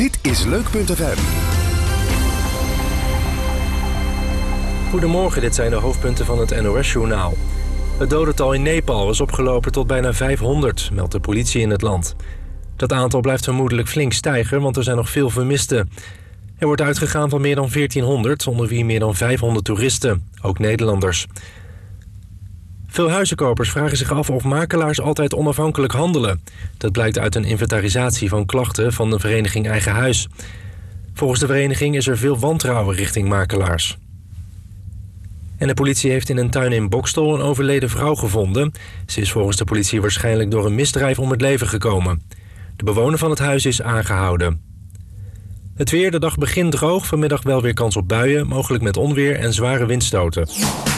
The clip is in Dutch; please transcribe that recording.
Dit is Leuk.fm. Goedemorgen, dit zijn de hoofdpunten van het NOS-journaal. Het dodental in Nepal is opgelopen tot bijna 500, meldt de politie in het land. Dat aantal blijft vermoedelijk flink stijgen, want er zijn nog veel vermisten. Er wordt uitgegaan van meer dan 1400, onder wie meer dan 500 toeristen, ook Nederlanders. Veel huizenkopers vragen zich af of makelaars altijd onafhankelijk handelen. Dat blijkt uit een inventarisatie van klachten van de vereniging Eigen Huis. Volgens de vereniging is er veel wantrouwen richting makelaars. En de politie heeft in een tuin in Boxtel een overleden vrouw gevonden. Ze is volgens de politie waarschijnlijk door een misdrijf om het leven gekomen. De bewoner van het huis is aangehouden. Het weer, de dag begint droog, vanmiddag wel weer kans op buien, mogelijk met onweer en zware windstoten.